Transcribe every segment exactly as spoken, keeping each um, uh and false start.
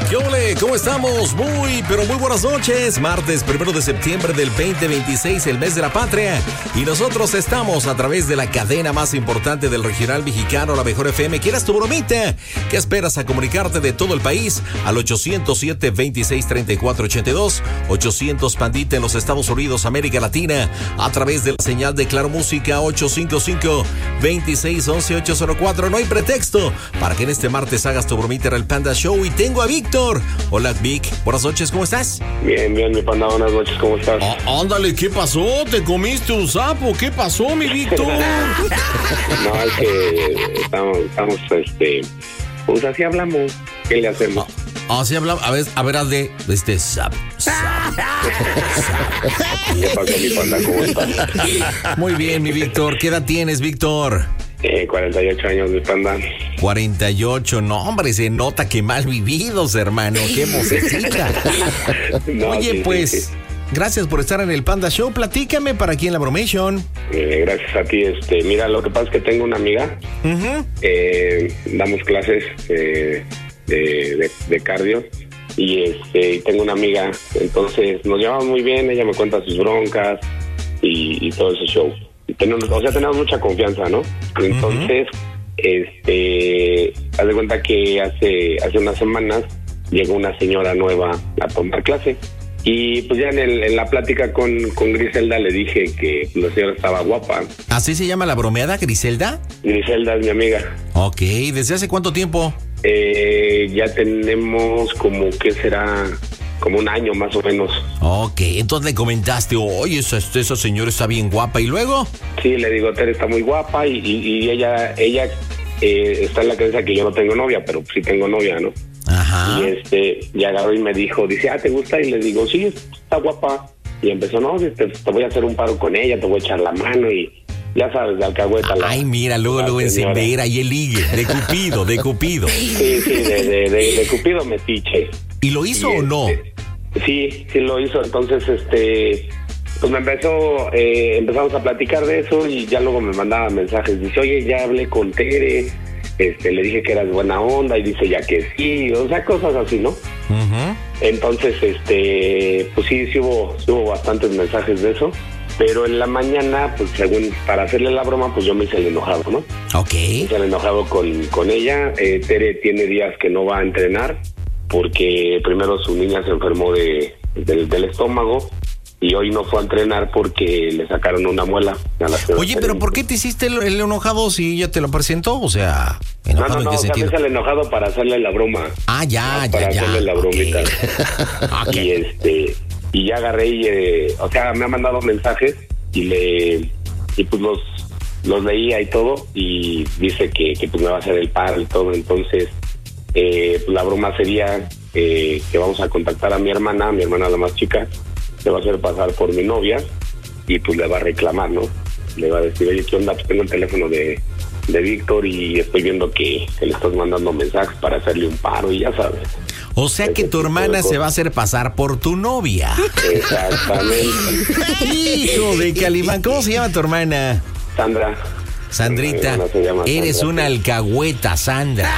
¿Qué ole? ¿Cómo estamos? Muy, pero muy buenas noches. Martes primero de septiembre del veinte veintiséis, el mes de la patria. Y nosotros estamos a través de la cadena más importante del regional mexicano, la Mejor F M. ¿Quieres tu bromita? ¿Qué esperas a comunicarte de todo el país? Al ochocientos siete, veintiséis, treinta y cuatro ochenta y dos. ochocientos Pandita en los Estados Unidos, América Latina. A través de la señal de Claro Música, ocho cinco cinco, veintiséis, once, ocho cero cuatro. No hay pretexto para que en este martes hagas tu bromita en el Panda Show. Y tengo a Víctor. Hola, Vic. Buenas noches, ¿cómo estás? Bien, bien, mi panda. Buenas noches, ¿cómo estás? Ah, ándale, ¿qué pasó? ¿Te comiste un sapo? ¿Qué pasó, mi Víctor? No, es que estamos, estamos, este... Pues así hablamos. ¿Qué le hacemos? Ah, así hablamos. A ver, a ver, haz de... Este, sap, sap, sap. ¿Qué pasó, mi panda? ¿Cómo estás? Muy bien, mi Víctor. ¿Qué edad tienes, Víctor? Eh, cuarenta y ocho años, mi panda. cuarenta y ocho, no, hombre, se nota que mal vividos, hermano. ¡Qué vocecita! No, Oye, sí, pues... sí, sí. Gracias por estar en el Panda Show. Platícame para aquí en la Bromation. Eh, gracias a ti. Este, mira, lo que pasa es que tengo una amiga. Uh-huh. Eh, damos clases eh, de, de, de cardio. Y este, y tengo una amiga. Entonces nos llevamos muy bien. Ella me cuenta sus broncas y, y todo ese show. Y tenemos, o sea, tenemos mucha confianza, ¿no? Entonces, uh-huh. este, haz de cuenta que hace, hace unas semanas llegó una señora nueva a tomar clase. Y pues ya en, el, en la plática con, con Griselda le dije que la señora estaba guapa. ¿Así se llama la bromeada, Griselda? Griselda es mi amiga. Ok, ¿desde hace cuánto tiempo? Eh, ya tenemos como, ¿qué será? Como un año más o menos. Ok, entonces le comentaste, oye, esa, esa señora está bien guapa, ¿y luego? Sí, le digo, Tere está muy guapa y, y, y ella, ella eh, está en la creencia que yo no tengo novia, pero sí tengo novia, ¿no? Ajá. Y este, y agarró y me dijo, dice, ah, ¿te gusta? Y le digo, sí, está guapa. Y empezó, no, te, te voy a hacer un paro con ella, te voy a echar la mano y ya sabes, de alcahueta. Ay, la, mira, luego, luego encender ahí el ligue, de Cupido, de Cupido. Sí, sí, de, de, de, de Cupido metiche. ¿Y lo hizo y o no? Este, sí, sí lo hizo, entonces, este... Pues me empezó, eh, empezamos a platicar de eso y ya luego me mandaba mensajes. Dice, oye, ya hablé con Tere, este, le dije que eras buena onda y dice ya que sí, o sea, cosas así, ¿no? Uh-huh. Entonces, este, pues sí, sí hubo, sí hubo bastantes mensajes de eso, pero en la mañana, pues según, para hacerle la broma, pues yo me hice el enojado, ¿no? Ok. Me hice el enojado con, con ella. Eh, Tere tiene días que no va a entrenar porque primero su niña se enfermó de, de del estómago. Y hoy no fue a entrenar porque le sacaron una muela. A la Oye, pero ¿por qué te hiciste el, el enojado si ella te lo presentó? O sea, ¿enojado no, no, no, en qué o sea, sentido? me hice el enojado para hacerle la broma. Ah, ya, ¿no? ya, para ya. Para hacerle la bromita. Okay. Y este, y ya agarré y, eh, o sea, me ha mandado mensajes y le, y pues los, los leía y todo y dice que, que pues me va a hacer el paro y todo. Entonces, eh, pues la broma sería eh, que vamos a contactar a mi hermana, mi hermana la más chica, se va a hacer pasar por mi novia y pues le va a reclamar, ¿no? Le va a decir, oye, ¿qué onda? Pues tengo el teléfono de, de Víctor y estoy viendo que, que le estás mandando mensajes para hacerle un paro y ya sabes. O sea que tu hermana se va a hacer pasar por tu novia. Exactamente. Hijo de Calimán, ¿cómo se llama tu hermana? Sandra. Sandrita, eres Sandra, una alcahueta, Sandra.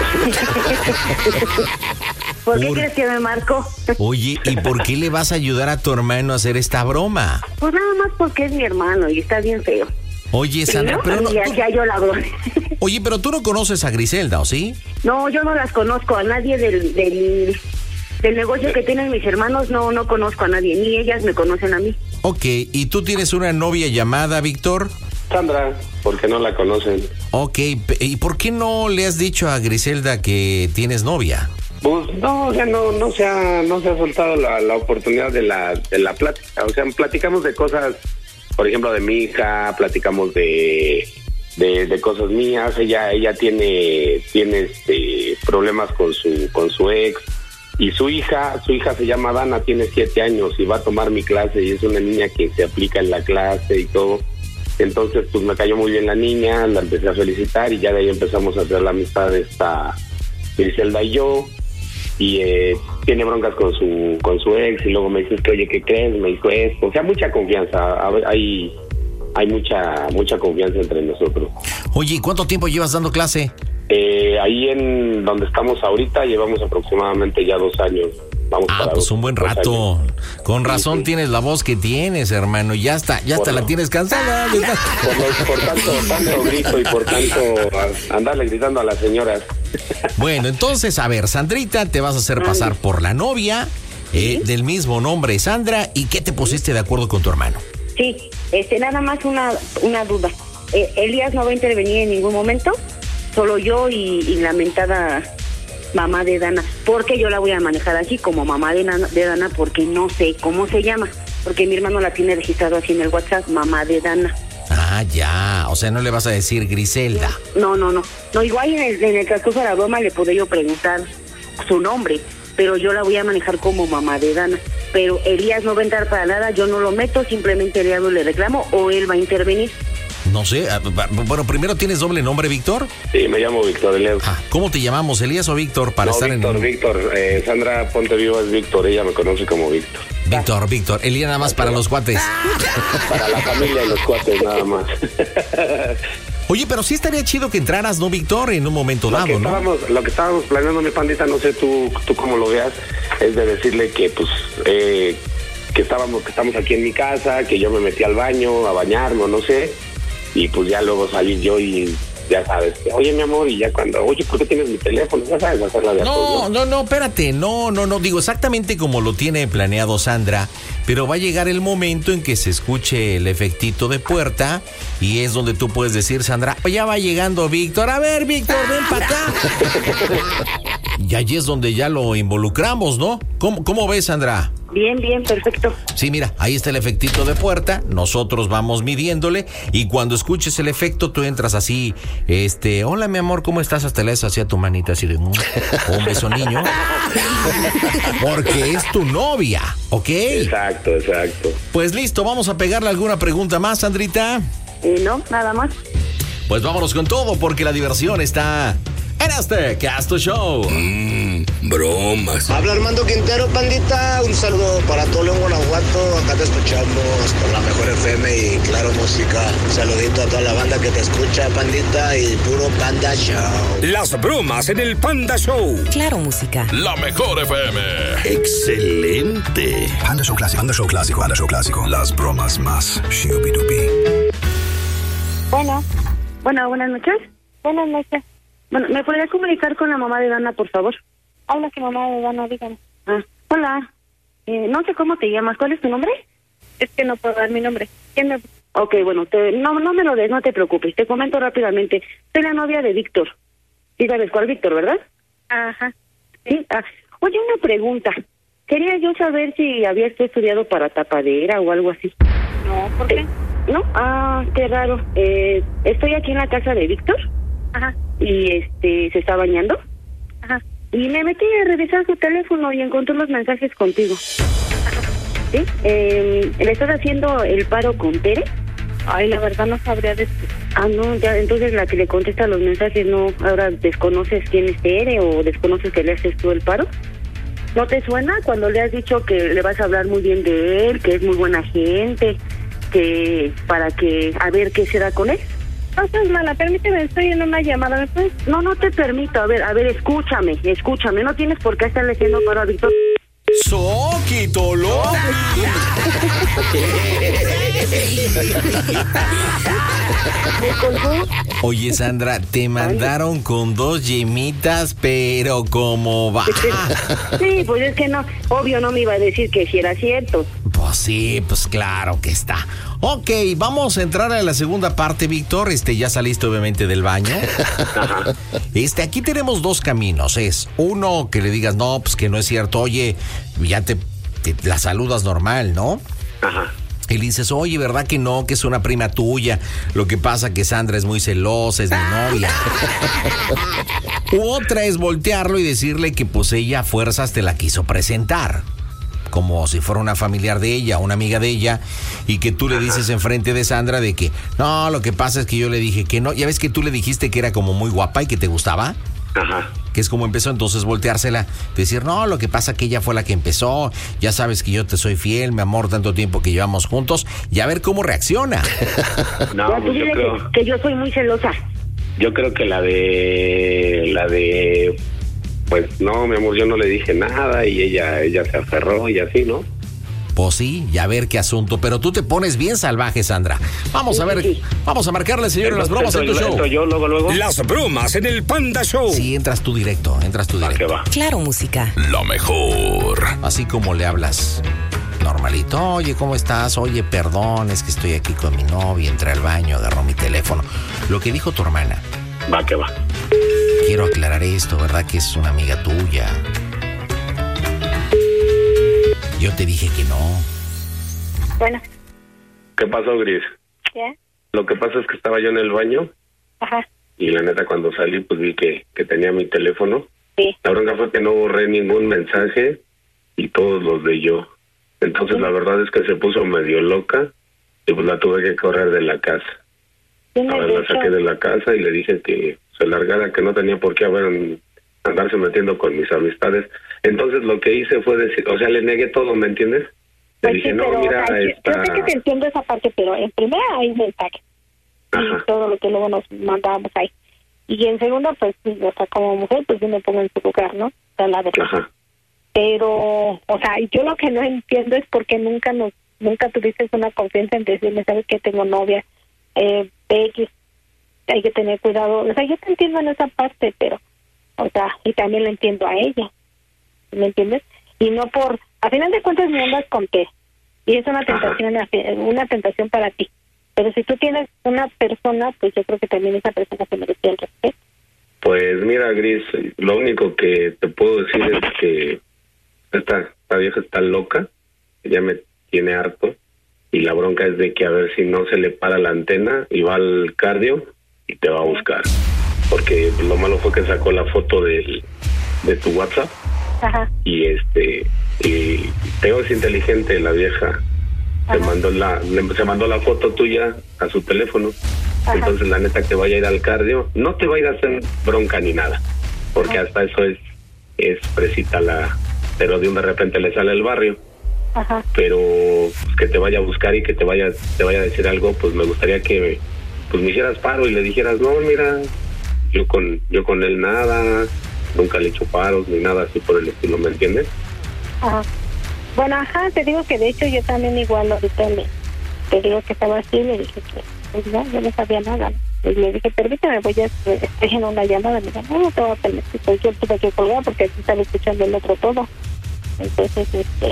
¿Por qué por... crees que me marcó? Oye, ¿y por qué le vas a ayudar a tu hermano a hacer esta broma? Pues nada más porque es mi hermano y está bien feo. Oye, Sandra, ¿no? pero no... Ya, tú... ya yo la broma. Oye, pero tú no conoces a Griselda, ¿o sí? No, yo no las conozco, a nadie del... del... del negocio que tienen mis hermanos, no no conozco a nadie, ni ellas me conocen a mí. Ok, ¿y tú tienes una novia llamada, Víctor? Sandra, porque no la conocen. Ok, ¿y por qué no le has dicho a Griselda que tienes novia? Pues no, o sea, no, no se ha, no se ha soltado la, la oportunidad de la, de la plática. O sea, platicamos de cosas, por ejemplo, de mi hija, platicamos de, de, de cosas mías. Ella, ella tiene, tiene este, problemas con su, con su ex. Y su hija, su hija se llama Dana, tiene siete años y va a tomar mi clase y es una niña que se aplica en la clase y todo. Entonces, pues me cayó muy bien la niña, la empecé a felicitar y ya de ahí empezamos a hacer la amistad esta Griselda y yo. Y eh, tiene broncas con su con su ex y luego me dices que, oye, ¿qué crees? Me dijo esto. O sea, mucha confianza. Hay, hay mucha mucha confianza entre nosotros. Oye, ¿y cuánto tiempo llevas dando clase? Eh, ahí en donde estamos ahorita llevamos aproximadamente ya dos años. Vamos ah, para pues dos, un buen rato. Años. Con razón sí, sí. Tienes la voz que tienes, hermano. Ya está, ya hasta la tienes cansada. Por, lo, por tanto, tanto grito y por tanto andarle gritando a las señoras. Bueno, entonces, a ver, Sandrita, te vas a hacer pasar por la novia eh, del mismo nombre, Sandra. ¿Y qué te pusiste de acuerdo con tu hermano? Sí, este, nada más una, una duda. Eh, Elías no va a intervenir en ningún momento. Solo yo y, y la mentada mamá de Dana, porque yo la voy a manejar así como mamá de, Nana, de Dana, porque no sé cómo se llama, porque mi hermano la tiene registrado así en el WhatsApp, mamá de Dana. Ah, ya, o sea, no le vas a decir Griselda. No, no, no, no, igual en el, en el transcurso de la broma le podré yo preguntar su nombre, pero yo la voy a manejar como mamá de Dana. Pero Elías no va a entrar para nada, yo no lo meto, simplemente le hablo, le reclamo, o él va a intervenir. No sé, bueno, primero, ¿tienes doble nombre, Víctor? Sí, me llamo Víctor Elías. Ah, ¿cómo te llamamos, Elías o Víctor? Para no, estar Víctor, en... Víctor, eh, Sandra Ponte Viva es Víctor, ella me conoce como Víctor. Víctor, Víctor, Elías nada más para los cuates. Para la familia y los cuates nada más. Oye, pero sí estaría chido que entraras, ¿no, Víctor? En un momento dado, lo que ¿no? Estábamos, lo que estábamos planeando, mi pandita, no sé tú, tú cómo lo veas, es de decirle que, pues, eh, que estábamos, que estamos aquí en mi casa, que yo me metí al baño a bañarme, no sé. Y pues ya luego salí yo y ya sabes, oye mi amor, y ya cuando, oye, ¿por qué tienes mi teléfono? Ya sabes, hacerla de No, apoyo. no, no, espérate, no, no, no, digo exactamente como lo tiene planeado Sandra, pero va a llegar el momento en que se escuche el efectito de puerta y es donde tú puedes decir, Sandra, ya va llegando Víctor, a ver, Víctor, ven para acá. Y allí es donde ya lo involucramos, ¿no? ¿Cómo, cómo ves, Sandra? Bien, bien, perfecto. Sí, mira, ahí está el efectito de puerta, nosotros vamos midiéndole y cuando escuches el efecto tú entras así, este, hola mi amor, ¿cómo estás? Hasta le das así a tu manita así de un, un beso niño. Porque es tu novia, ¿ok? Exacto, exacto. Pues listo, vamos a pegarle alguna pregunta más, Sandrita. Eh, no, nada más. Pues vámonos con todo porque la diversión está en este Casto Show. Mmm, bromas. Habla Armando Quintero, pandita. Un saludo para todo León, Guanajuato. Acá te escuchamos por la mejor F M y Claro Música. Un saludito a toda la banda que te escucha, pandita, y puro Panda Show. Las bromas en el Panda Show. Claro Música. La mejor F M. Excelente. Panda Show Clásico, Panda Show Clásico, Panda Show Clásico. Las bromas más shubidubi. Bueno. Bueno, buenas noches. Buenas noches. Bueno, ¿me podrías comunicar con la mamá de Dana, por favor? Habla su mamá de Dana, dígame. Ah, hola. Eh, no sé cómo te llamas. ¿Cuál es tu nombre? Es que no puedo dar mi nombre. ¿Quién me...? Ok, bueno, te, no, no me lo des, no te preocupes. Te comento rápidamente. Soy la novia de Víctor. ¿Sí sabes cuál Víctor, verdad? Ajá. Sí. Ah, oye, una pregunta. Quería yo saber si habías estudiado para tapadera o algo así. No, ¿por qué? Eh, ¿No? Ah, qué raro. Eh, estoy aquí en la casa de Víctor. Ajá. Y este, se está bañando. Ajá. Y me metí a revisar su teléfono y encontré unos mensajes contigo. Ajá. ¿Sí? Eh, ¿Le estás haciendo el paro con Tere? Ay, la verdad no sabría decir. Ah, no, ya, entonces la que le contesta los mensajes, no, ahora desconoces quién es Tere o desconoces que le haces tú el paro. ¿No te suena cuando le has dicho que le vas a hablar muy bien de él, que es muy buena gente, que para que, a ver qué se da con él? No seas mala, permíteme, estoy en una llamada, ¿me puedes? No, no te permito, a ver, a ver, escúchame, escúchame, no tienes por qué estarle haciendo paro a Víctor. ¡Soquito, loco! Oye, Sandra, te mandaron con dos yemitas, pero ¿cómo va? Sí, pues es que no, obvio no me iba a decir que si era cierto. Pues sí, pues claro que está. Ok, vamos a entrar a la segunda parte, Víctor. Este, ya saliste obviamente del baño. Este, aquí tenemos dos caminos. Es uno que le digas, no, pues que no es cierto. Oye, ya te, te la saludas normal, ¿no? Ajá. Y le dices, oye, ¿verdad que no? Que es una prima tuya. Lo que pasa que Sandra es muy celosa, es mi novia. U otra es voltearlo y decirle que pues ella a fuerzas te la quiso presentar. Como si fuera una familiar de ella, una amiga de ella, y que tú le dices enfrente de Sandra de que, no, lo que pasa es que yo le dije que no. Ya ves que tú le dijiste que era como muy guapa y que te gustaba. Ajá. que es como empezó, entonces volteársela, decir, no, lo que pasa que ella fue la que empezó, ya sabes que yo te soy fiel, mi amor, tanto tiempo que llevamos juntos, y a ver cómo reacciona. No, pues yo creo... Que, que yo soy muy celosa. Yo creo que la de... La de... Pues no, mi amor, yo no le dije nada y ella, ella se aferró y así, ¿no? Pues sí, y a ver qué asunto, pero tú te pones bien salvaje, Sandra. Vamos sí, a ver, sí. vamos a marcarle, señor, en las bromas en tu show. Entro yo, luego, luego. Las bromas en el Panda Show. Sí, entras tú directo, entras tú directo. Va, que va. Claro, música. Lo mejor. Así como le hablas normalito. Oye, ¿cómo estás? Oye, perdón, es que estoy aquí con mi novia, entré al baño, agarró mi teléfono. Lo que dijo tu hermana. Va, que va. Quiero aclarar esto, ¿verdad? Que es una amiga tuya. Yo te dije que no. Bueno. ¿Qué pasó, Gris? ¿Qué? Lo que pasa es que estaba yo en el baño. Ajá. Y la neta, cuando salí, pues vi que, que tenía mi teléfono. Sí. La bronca fue que no borré ningún mensaje y todos los de yo. Entonces, sí. La verdad es que se puso medio loca y pues la tuve que correr de la casa. A ver, la saqué de la casa y le dije que se largara, que no tenía por qué haber andarse metiendo con mis amistades. Entonces lo que hice fue decir, o sea, le negué todo, ¿me entiendes? Le pues dije, sí, no, pero, mira, o sea, esta... yo sé que te entiendo esa parte, pero en primera hay mensajes y todo lo que luego nos mandábamos ahí. Y en segunda, pues, o sea, como mujer, pues yo me pongo en su lugar, ¿no? O sea, la verdad. Ajá. Pero, o sea, yo lo que no entiendo es por qué nunca nos, nunca tuviste una confianza en decirme, ¿sabes qué? Tengo novia, eh, X, hay que tener cuidado. O sea, yo te entiendo en esa parte, pero, o sea, y también le entiendo a ella. ¿Me entiendes? Y no por, a final de cuentas me andas con té y es una tentación, Ajá. una tentación para ti, pero si tú tienes una persona, pues yo creo que también esa persona se merecía el respeto. Pues mira, Gris, lo único que te puedo decir es que esta, esta vieja está loca, ella me tiene harto y la bronca es de que a ver si no se le para la antena y va al cardio y te va a buscar, porque lo malo fue que sacó la foto del, de tu WhatsApp. Ajá. Y este y Teo es inteligente, la vieja. Ajá. Te mandó la le, se mandó la foto tuya a su teléfono. Ajá. Entonces la neta que vaya a ir al cardio, no te va a ir a hacer bronca ni nada, porque Ajá. hasta eso es es fresita la, pero de un de repente le sale el barrio. Ajá. Pero pues, que te vaya a buscar y que te vaya te vaya a decir algo, pues me gustaría que pues me hicieras paro y le dijeras, no, mira, yo con yo con él nada, nunca le he hecho paros ni nada así por el estilo, ¿me entiendes? Ajá. Bueno, ajá, te digo que de hecho yo también igual ahorita le, te digo que estaba así, le dije que pues no, yo no sabía nada. Y le dije, permítame, voy a estoy en una llamada. Me dijo, no, no te voy a permitir, pues yo tuve que colgar porque aquí estaba escuchando el otro todo. Entonces, este,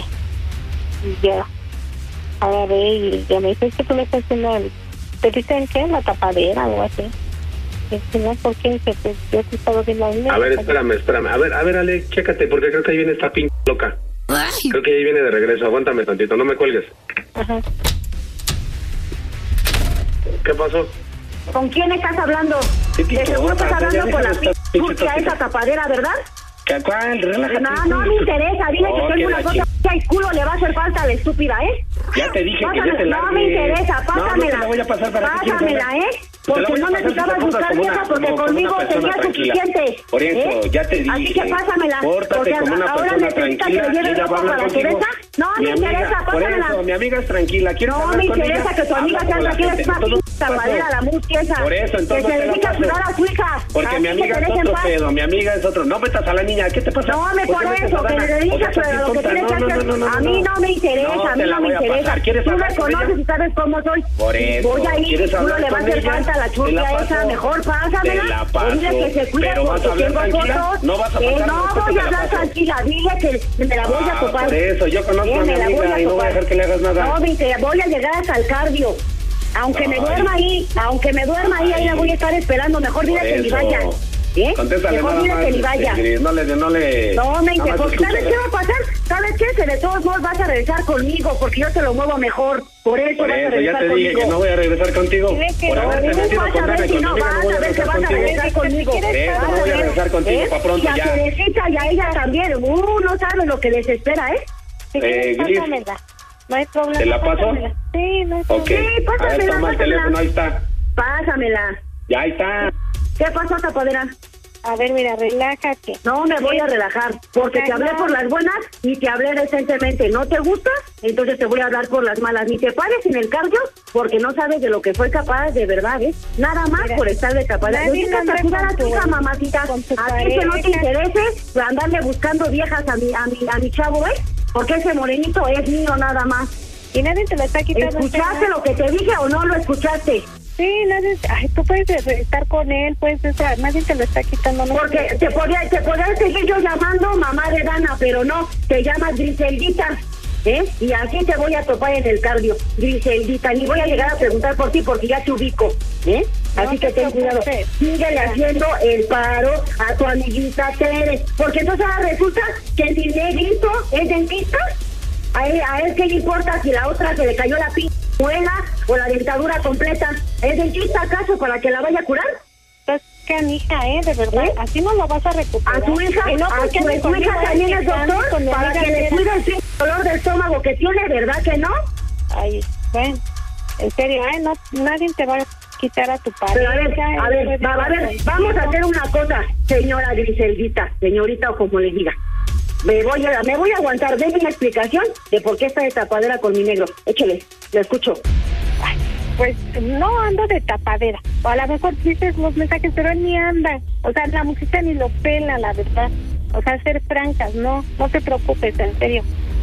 ya, ahora ve y ya me dice, es que tú le estás haciendo, el, te dicen que la tapadera o algo así. Si no, ¿por qué? Que pues, yo te estaba viendo ahí. A ver, espérame, espérame. A ver, a ver, Ale, chécate, porque creo que ahí viene esta p*** loca. Ay. Creo que ahí viene de regreso. Aguántame tantito, no me cuelgues. Ajá. ¿Qué pasó? ¿Con quién estás hablando? De seguro estás hablando con la p*** turca esa tapadera, ¿verdad? ¿Qué cuál? Relájate. No, no me interesa. Dile que tengo una cosa que al culo le va a hacer falta a la estúpida, ¿eh? Ya te dije Pásame, que ya te la... No me interesa, pásamela. No, no te la voy a pasar para pásamela, ¿eh? Porque no necesitabas buscar vieja, porque conmigo tenía suficiente. Por eso, ¿eh? ya te dije. Así que pásamela. Porque ahora necesitas que le lleve ropa para la cerveza. No me interesa, pásamela. Por eso, mi amiga es tranquila. No me interesa que tu amiga sea tranquila, es una p*** tapadera, la mustiesa. Por eso, entonces. Que se dedica a cuidar a su hija. Porque mi amiga es otro pedo, mi amiga es otro. No metas a la niña, ¿qué te pasa? No me por eso, que le dediques a lo que tienes que hacer. A mí no me interesa, a mí no me interesa. Tú me conoces y sabes cómo soy. Por eso. Voy a ir, tú no le vas a hacer falta a la churria esa. Mejor pásamela, dile que se cuide porque tengo fotos. No vas a eh, no voy a hablar tranquila, dile que me la voy a topar. Por eso, yo conozco eh, a mi amiga y no voy a dejar que le hagas nada. No, me voy a llegar hasta el cardio. Aunque Ay. me duerma ahí, aunque me duerma ahí, ahí la voy a estar esperando. Mejor dile que ni vaya. ¿Eh? Contéstale, mejor dile que ni vaya. No le, no le. No me interesa. ¿Sabes qué va a pasar? ¿Sabes qué? Que de todos modos vas a regresar conmigo porque yo te lo muevo mejor. Por eso Por vas eso, a regresar ya te conmigo. dije que no voy a regresar contigo. Por haberte metido con Dana y con mi amiga no voy a regresar contigo. Por eso no voy a regresar contigo, pa' pronto ya. Y a Teresita y a ella también. Uh, no sabes lo que les espera, ¿eh? Eh, Gris. No hay problema. ¿Te la paso? Pásamela. Sí, no hay problema. Ok. Sí, pásamela, a ver, toma el pásamela. teléfono, ahí está. Pásamela. Ya, ahí está. ¿Qué pasó, tapadera? A ver, mira, relájate. No me voy a relajar, porque te hablé por las buenas y te hablé decentemente. ¿No te gusta? Entonces te voy a hablar por las malas. Ni te pares en el cardio, porque no sabes de lo que fue capaz de verdad, ¿eh? Nada más mira, por estar de capaz. Nadie no a cuidar a tu hija, mamacita. A ti que no te interese andarle buscando viejas a mi, a mi, a mi chavo, ¿eh? Porque ese morenito es mío nada más. Y nadie te lo está quitando. ¿Escuchaste lo que te dije o no lo escuchaste? Sí, nadie, ay, tú puedes estar con él, pues, o sea, nadie te lo está quitando. No. Porque te podía, te podía seguir yo llamando mamá de Dana, pero no, te llamas Griseldita, ¿eh? Y así te voy a topar en el cardio, Griseldita, ni voy a llegar a preguntar por ti porque ya te ubico, ¿eh? Así no que ten cuidado, síguele haciendo el paro a tu amiguita Tere, porque entonces ahora resulta que si negrito es dentista, a él, a él qué le importa si la otra se le cayó la pinta muela o la dentadura completa. ¿Es dentista acaso para que la vaya a curar? Pues canija, ¿eh? De verdad, ¿eh? Así no lo vas a recuperar. ¿A tu hija? No, ¿A tu, tu hija también es doctor? Para que le cuide el dolor de estómago que tiene, ¿verdad que no? Ay, bueno, en serio, ¿eh? No, nadie te va a quitar a tu padre. Pero a ver, a ver, va, a ver, vamos a hacer una cosa, señora Griseldita, señorita o como le diga. Me voy a, me voy a aguantar, denme una explicación de por qué está de tapadera con mi negro. Échale, lo escucho. Ay, pues no ando de tapadera. O a lo mejor dices los mensajes, pero él ni anda. O sea, la muchacha ni lo pela, la verdad. O sea, ser francas, no, no te preocupes, en serio.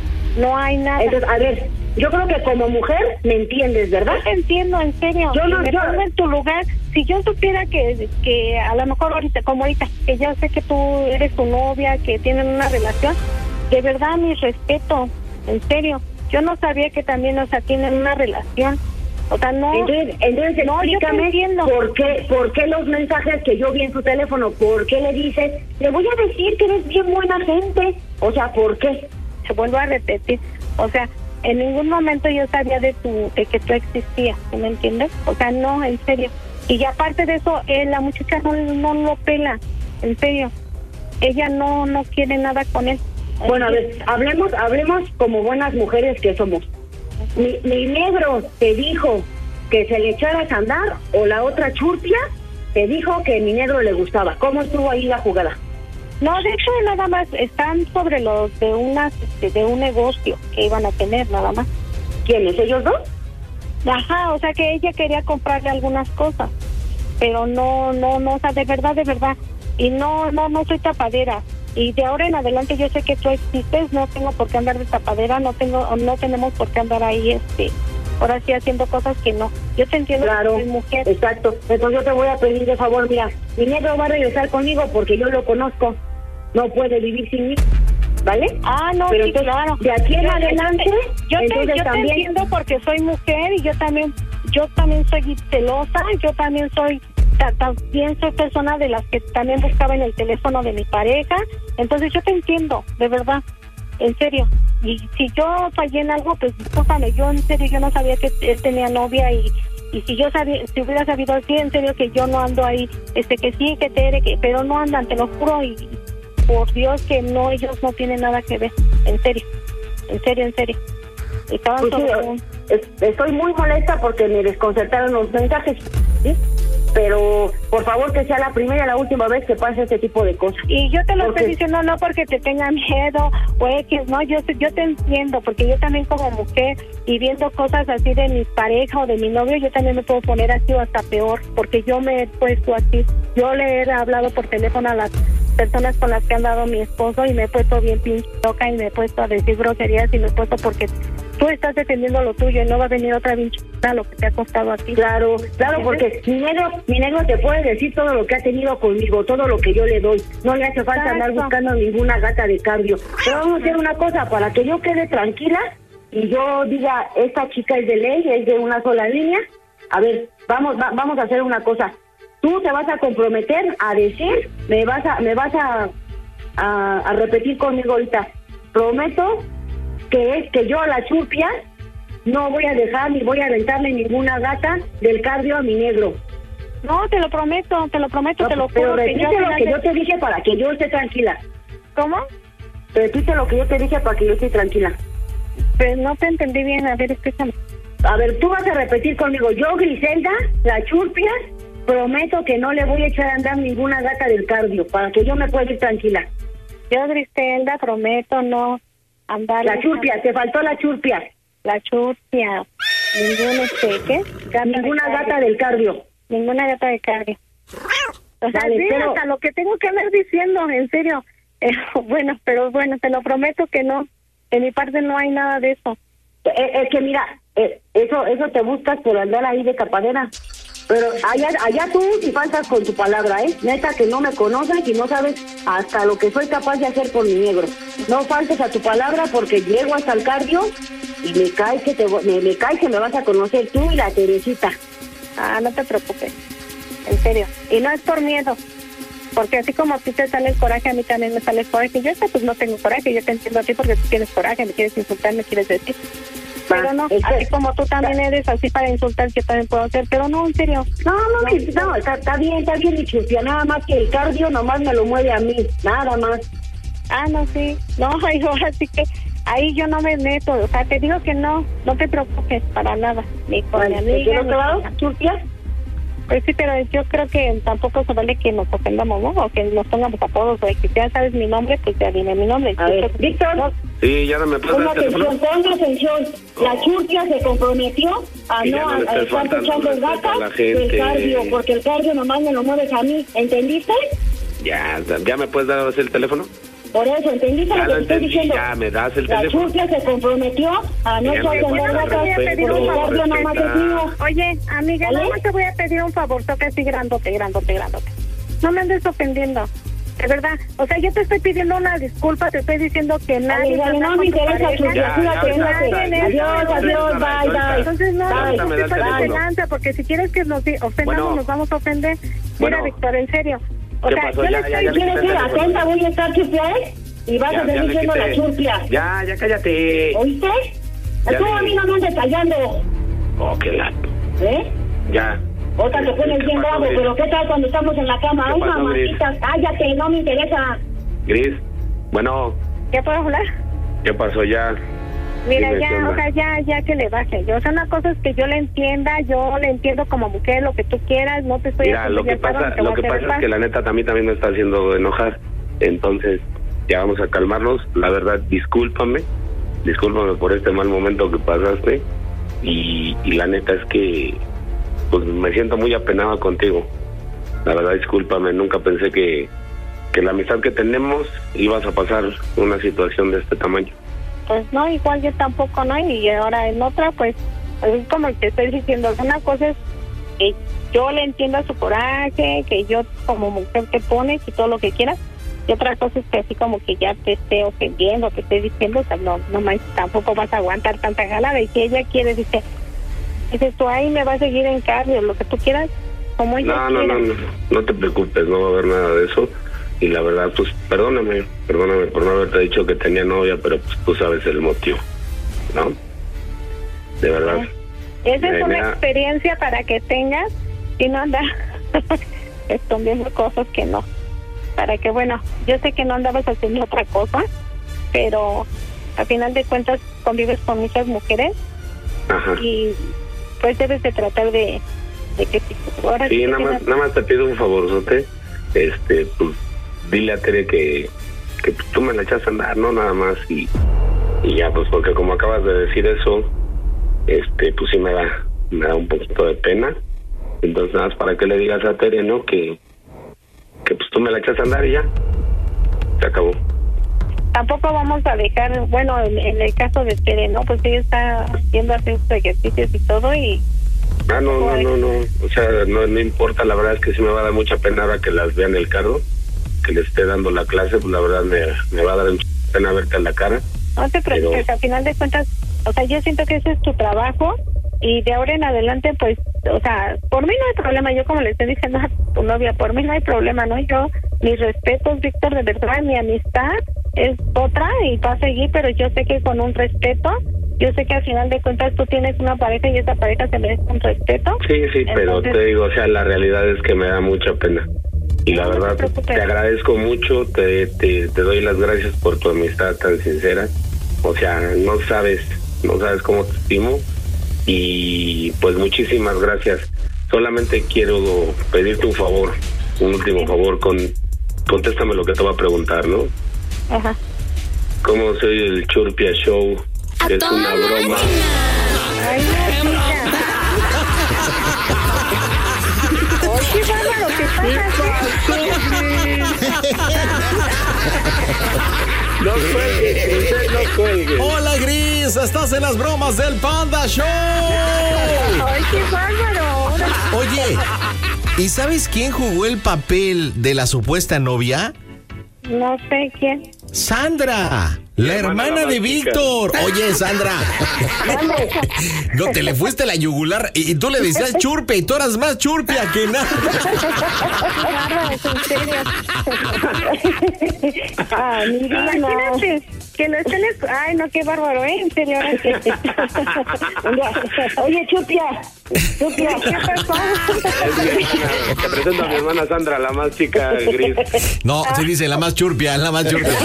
No hay nada. Entonces, a ver, yo creo que como mujer me entiendes, ¿verdad? Yo te entiendo, en serio. Yo no, me yo... pongo en tu lugar. Si yo supiera que, que a lo mejor ahorita, como ahorita, que ya sé que tú eres tu novia, que tienen una relación, de verdad, mi respeto, en serio. Yo no sabía que también, o sea, tienen una relación. O sea, no... Entonces, entonces no, explícame por qué, por qué los mensajes que yo vi en su teléfono, por qué le dices, le voy a decir que eres bien buena gente. O sea, ¿por qué? Se vuelvo a repetir. O sea, en ningún momento yo sabía de tu de que tú existías, ¿sí me entiendes? O sea, no, en serio. Y aparte de eso, eh, la muchacha no, no lo pela, en serio. Ella no no quiere nada con él. Bueno, a ver, hablemos, hablemos como buenas mujeres que somos. Mi, mi negro te dijo que se le echaras a andar, o la otra churpia te dijo que mi negro le gustaba. ¿Cómo estuvo ahí la jugada? No, de hecho nada más están sobre los de unas de un negocio que iban a tener, nada más. ¿Quiénes? ¿Ellos dos? Ajá, o sea que ella quería comprarle algunas cosas, pero no, no, no, o sea, de verdad, de verdad. Y no, no, no soy tapadera. Y de ahora en adelante yo sé que tú existes, no tengo por qué andar de tapadera, no tengo, no tenemos por qué andar ahí, este, ahora sí haciendo cosas que no. Yo te entiendo, claro, que soy mujer. Exacto. Entonces yo te voy a pedir de favor, mira, mi negro va a regresar conmigo porque yo lo conozco. No puede vivir sin mí, ¿vale? Ah, no, pero sí, entonces, claro. De aquí en yo, adelante, yo, te, entonces yo también... te entiendo porque soy mujer y yo también, yo también soy celosa, yo también soy, también soy persona de las que también buscaba en el teléfono de mi pareja, entonces yo te entiendo, de verdad, en serio. Y si yo fallé en algo, pues discúlpame, yo en serio, yo no sabía que él tenía novia y... Y si yo sabía, si hubiera sabido así, en serio que yo no ando ahí, este que sí, que te que, pero no andan, te lo juro, y por Dios que no, ellos no tienen nada que ver, en serio, en serio, en serio. Estaban pues sobre sí, un... estoy muy molesta porque me desconcertaron los mensajes, ¿sí? Pero por favor que sea la primera y la última vez que pase este tipo de cosas. Y yo te lo porque... estoy diciendo no porque te tenga miedo o X, no, yo yo te entiendo, porque yo también como mujer y viendo cosas así de mi pareja o de mi novio, yo también me puedo poner así o hasta peor, porque yo me he puesto así. Yo le he hablado por teléfono a las personas con las que han dado mi esposo y me he puesto bien pinche loca y me he puesto a decir groserías y me he puesto porque tú estás defendiendo lo tuyo y no va a venir otra pinche a lo que te ha costado a ti. Claro, claro, porque mi negro, mi negro te puede decir todo lo que ha tenido conmigo, todo lo que yo le doy. No le hace falta Exacto. andar buscando ninguna gata de cardio. Pero vamos a hacer una cosa, para que yo quede tranquila y yo diga, esta chica es de ley, es de una sola línea. A ver, vamos, va, vamos a hacer una cosa. Tú te vas a comprometer a decir, me vas a, me vas a, a, a repetir conmigo ahorita. Prometo que es que yo a la churpia no voy a dejar ni voy a aventarle ninguna gata del cardio a mi negro. No, te lo prometo, te lo prometo, no, te lo pero juro. repite que yo lo que yo te dije para que yo esté tranquila. ¿Cómo? Repite lo que yo te dije para que yo esté tranquila. Pues no te entendí bien, a ver, escúchame. A ver, tú vas a repetir conmigo, yo, Griselda, la churpia, prometo que no le voy a echar a andar ninguna gata del cardio, para que yo me pueda ir tranquila. Yo, Griselda, prometo no andar... La churpia, te faltó la churpia. La churpia. Ningún este, ¿qué? Gata ninguna de gata del cardio. Ninguna gata de cardio. O sea, Dale, sí, pero... hasta lo que tengo que andar diciendo, en serio. Eh, bueno, pero bueno, te lo prometo que no. De mi parte no hay nada de eso. Es eh, eh, que mira, eh, eso eso te buscas por andar ahí de tapadera. Pero allá allá tú si faltas con tu palabra, ¿eh? Neta que no me conoces y no sabes hasta lo que soy capaz de hacer por mi negro. No faltes a tu palabra porque llego hasta el cardio y me cae que te me, me cae que me vas a conocer tú y la Teresita. Ah, no te preocupes. En serio. Y no es por miedo. Porque así como a ti te sale el coraje, a mí también me sale el coraje. Yo esta pues no tengo coraje, yo te entiendo a ti porque tú tienes coraje, me quieres insultar, me quieres decir. Pero no, este, así como tú también eres así para insultar, yo también puedo hacer, pero no, en serio. No, no, no, no está, está bien, está bien, mi churpia, nada más que el cardio nomás me lo mueve a mí, nada más. Ah, no, sí, no, yo así que ahí yo no me meto, o sea, te digo que no, no te preocupes para nada, ni con Vale, mi amiga. ¿no te va, churpia? Pues sí, pero yo creo que tampoco se vale que nos ofendamos, ¿no? O que nos pongamos apodos, o que ya sabes mi nombre, pues ya dime mi nombre. A ver, Víctor. No. Sí, ya no me puedes Ponga dar el teléfono. atención, ponga atención. La churpia se comprometió a Y ya no no a, le a estés estar faltando echando respeto a gatas la gente. del cardio, porque el cardio nomás me lo mueves a mí, ¿entendiste? Ya, ya me puedes dar el teléfono. Por eso, ¿entendiste Ya lo lo que estoy entendí, diciendo? ya me das el La teléfono. churpia se comprometió a no Ya no echar me puedes gatas, dar porque el respeto, cardio nomás es mío. Oye, amiga, ¿Vale? nada más te voy a pedir un favor, toca así grandote, grandote, grandote. No me andes ofendiendo, de verdad. O sea, yo te estoy pidiendo una disculpa, te estoy diciendo que nadie... Dale, no me interesa, churpia, cuídate, cuídate. Adiós, adiós, bye, bye. Entonces, no, Bye. no te pases de lanza, porque si quieres que nos di- ofendamos, Bueno. nos vamos a ofender. Mira, Bueno. Víctor, en serio. O ¿Qué sea, pasó? yo Ya, le ya, estoy ya le ¿Quieres quité ir el teléfono. atenta? Voy a estar churpia, ¿eh? Y vas Ya, a ya seguir le siendo quité. la churpia. Ya, ya cállate. ¿Oíste? Ya Tú le- a mí no me andes callando, Oh, qué la... ¿eh? Ya. Otra te pones ¿Qué bien pasó, bravo, Gris? pero ¿qué tal cuando estamos en la cama? ¿Qué Ay, pasó, mamacita, cállate, no me interesa. Gris, bueno, ¿Ya puedo hablar? ¿qué pasó ya? Mira, Dime, ¿qué ya, onda? o sea, ya, ya que le baje. Yo, o sea, una cosa es que yo le entienda, yo le entiendo como mujer, lo que tú quieras, no te estoy Mira, haciendo lo que ya paro, pasa, ni te lo voy que a hacer pasa es paz. que la neta a mí también me está haciendo enojar. Entonces, ya vamos a calmarnos. La verdad, discúlpame. Discúlpame por este mal momento que pasaste. Y, y la neta es que pues me siento muy apenado contigo. La verdad, discúlpame. Nunca pensé que, que la amistad que tenemos ibas a pasar una situación de este tamaño. Pues no, igual yo tampoco, ¿no? Y ahora en otra, pues, es como te estoy diciendo, una cosa es que yo le entiendo su coraje, que yo como mujer te pones y todo lo que quieras, y otra cosa es que así como que ya te esté ofendiendo, te esté diciendo, o sea, no, no más, tampoco vas a aguantar tanta jalada, y si ella quiere, dice, dices tú, ahí me va a seguir en cardio, lo que tú quieras, como ella No, no, quiera. no, no, no te preocupes, no va a haber nada de eso. Y la verdad, pues, perdóname, perdóname por no haberte dicho que tenía novia, pero pues tú sabes el motivo, ¿no? De verdad. Esa es Eh, una mira. experiencia para que tengas y no andar escondiendo cosas que no. Para que, bueno, yo sé que no andabas haciendo otra cosa, pero al final de cuentas convives con muchas mujeres Ajá. y pues debes de tratar de, de que si ahora Sí, que nada más, tienes- nada más te pido un favorzote, este, pues, dile a Tere que, que pues, tú me la echas a andar, ¿no? Nada más, y, y ya, pues, porque como acabas de decir eso, este, pues sí me da, me da un poquito de pena. Entonces, nada más para que le digas a Tere, ¿no? Que, que pues tú me la echas a andar y ya, se acabó. tampoco vamos a dejar, bueno, en, en el caso de Tere, ¿no? Pues ella está haciendo hacer sus ejercicios y todo y Ah, no, no, no, no, o sea, no, no importa, la verdad es que sí me va a dar mucha pena ahora que las vea en el carro, que le esté dando la clase, pues la verdad me, me va a dar mucha pena verte en la cara. no te preocupes, Pero- al final de cuentas, o sea, yo siento que ese es tu trabajo y de ahora en adelante, pues, o sea, por mí no hay problema, yo como le estoy diciendo a tu novia, por mí no hay problema, ¿no? Yo, mis respetos, Víctor, de verdad, mi amistad es otra y va a seguir, pero yo sé que con un respeto, yo sé que al final de cuentas tú tienes una pareja y esa pareja se merece un respeto. Sí, sí, pero Entonces- te digo, o sea, la realidad es que me da mucha pena. Y la No, no te verdad, preocupes. te agradezco mucho, te, te, te doy las gracias por tu amistad tan sincera. O sea, no sabes, no sabes cómo te estimo. Y pues muchísimas gracias. solamente quiero pedirte un favor, un último favor, con contéstame lo que te voy a preguntar, ¿no? Ajá. ¿Cómo se oye el Churpia Show? Que es una broma. Ay, no, qué bárbaro, ¿qué No cuelgues, usted no cuelgue. Hola, Gris, estás en las bromas del Panda Show. Ay, qué bárbaro. Oye, ¿y sabes quién jugó el papel de la supuesta novia? No sé quién. Sandra, la hermana de Víctor. Oye, Sandra, no te le fuiste la yugular y tú le decías churpe y tú eras más churpia que nada. En serio. Ah, mi vida, imagínate que lo estén... escu- Ay, no, qué bárbaro, ¿eh? En serio. Ahora que... Oye, Churpia, Churpia, ¿Qué pasó? Te presento a mi hermana Sandra, la más chica, Gris. No, se dice la más churpia, la más churpia.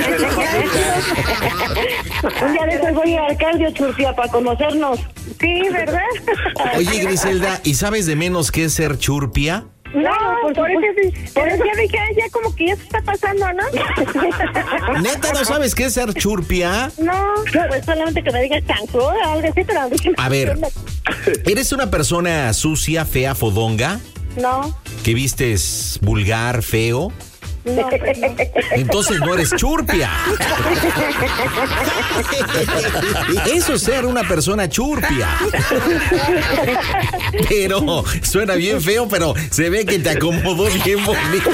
un día de estos voy a Arcadio, Churpia, para conocernos. Sí, ¿verdad? Oye, Griselda, ¿y sabes de menos qué es ser churpia? No, por por, eso, supuesto. por eso ya dije, ay, ya como que ya se está pasando, ¿no? ¿Neta no sabes qué es ser churpia? No, pues solamente que me digas chancro o algo así, pero dije, A ver, ¿eres una persona sucia, fea, fodonga? No, ¿Que vistes vulgar, feo? no, pues no. Entonces no eres churpia. Eso es ser una persona churpia. Pero suena bien feo, pero se ve que te acomodó bien bonito.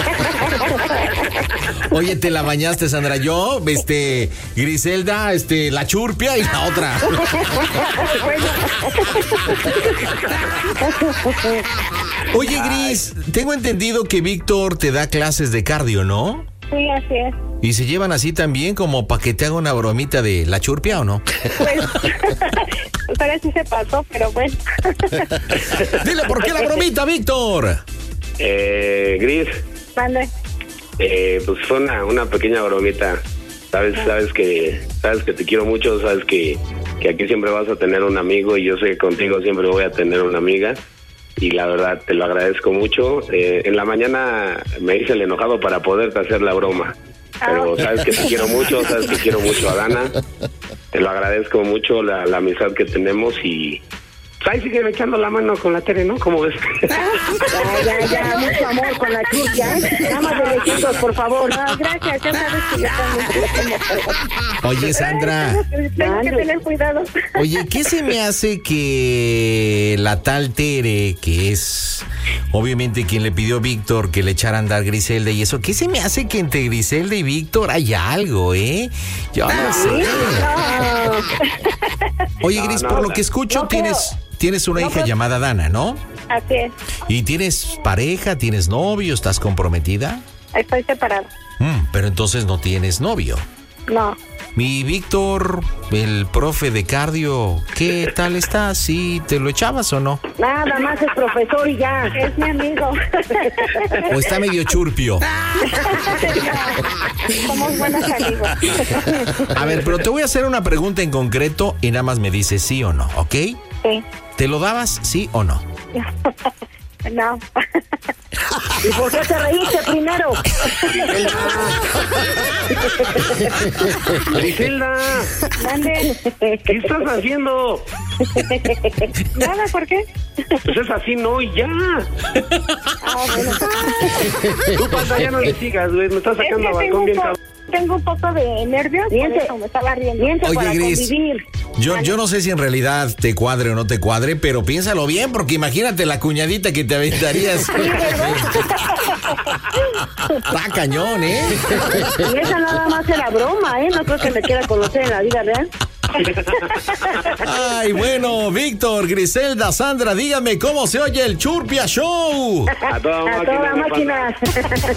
Oye, te la bañaste, Sandra. Yo, este, Griselda, este, la churpia y la otra. Oye, Gris, tengo entendido que Víctor te da clases de cardio, ¿no? Sí, así es. ¿Y se llevan así también como para que te haga una bromita de la churpia o no? Pues, pues ahora sí se pasó, pero bueno. Dile por qué la bromita, Víctor. Eh, Gris, Mande. eh, pues fue una, una pequeña bromita. Sabes, sabes que, sabes que te quiero mucho, sabes que, que aquí siempre vas a tener un amigo y yo sé que contigo siempre voy a tener una amiga. Y la verdad, te lo agradezco mucho. Eh, en la mañana me hice el enojado para poderte hacer la broma. Pero sabes que te quiero mucho, sabes que quiero mucho a Dana. Te lo agradezco mucho, la, la amistad que tenemos y... Ahí sigue echando la mano con la Tere, ¿no? ¿Cómo ves? Ya, ya, ya, mucho amor con la Churpia, ¿eh? Nada más de besitos, por favor. No, gracias, ya sabes que yo también. Oye, Sandra. Tengo que tener cuidado. Oye, ¿qué se me hace que la tal Tere, que es obviamente quien le pidió a Víctor que le echara a andar Griselda y eso, ¿qué se me hace que entre Griselda y Víctor hay algo, eh? Yo no sé. Oye, Gris, No, por no, lo que escucho, no, tienes, tienes una hija llamada Dana, ¿no? Así es. ¿Y tienes pareja, tienes novio, estás comprometida? Estoy separada. Mm, pero entonces no tienes novio. No. Mi Víctor, el profe de cardio, ¿qué tal está? ¿Sí te lo echabas o no? Nada más es profesor y ya. Es mi amigo. ¿O está medio churpio? Somos buenos amigos. A ver, pero te voy a hacer una pregunta en concreto y nada más me dices sí o no, ¿ok? Sí. ¿Te lo dabas sí o no? No. ¿Y por qué te reíste primero? Griselda, Mande. ¿qué estás haciendo? Nada, ¿por qué? Pues es así, no, y ya. Ah, bueno. Tú, Panda, ya no le sigas, güey. Me estás Es sacando que a tengo balcón un, bien po- cabrón. tengo un poco de nervios, por Miente. eso me estaba riendo. Miente Oye, para Gris. convivir. Yo, yo no sé si en realidad te cuadre o no te cuadre, pero piénsalo bien, porque imagínate la cuñadita que te aventarías. Está cañón, ¿eh? Y esa nada más era broma, ¿eh? No creo que me quiera conocer en la vida real. Ay, bueno, Víctor, Griselda, Sandra, dígame cómo se oye el Churpia Show. A toda A máquina, toda Panda. máquina.